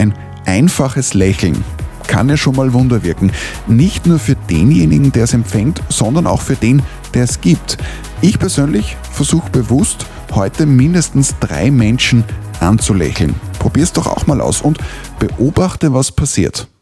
ein einfaches Lächeln kann ja schon mal Wunder wirken. Nicht nur für denjenigen, der es empfängt, sondern auch für den, der es gibt. Ich persönlich versuche bewusst, heute mindestens 3 Menschen anzulächeln. Probier's doch auch mal aus und beobachte, was passiert.